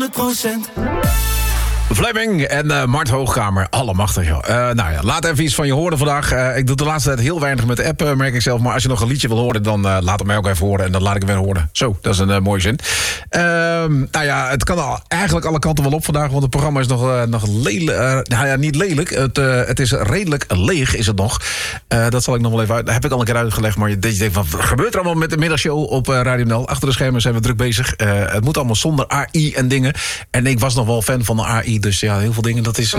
Fleming en Mart Hoogkamer, allemachtig joh. Nou ja, laat even iets van je horen vandaag. Ik doe de laatste tijd heel weinig met de app, merk ik zelf. Maar als je nog een liedje wil horen, dan laat het mij ook even horen. En dan laat ik het weer horen. Zo, dat is een mooie zin. Nou ja, het kan eigenlijk alle kanten wel op vandaag. Want het programma is nog lelijk. Nou ja, niet lelijk. Het is redelijk leeg, is het nog. Dat zal ik nog wel even uit. Dat heb ik al een keer uitgelegd. Maar je denkt van, wat gebeurt er allemaal met de middagshow op Radio NL? Achter de schermen zijn we druk bezig. Het moet allemaal zonder AI en dingen. En ik was nog wel fan van de AI. Dus ja, heel veel dingen, dat is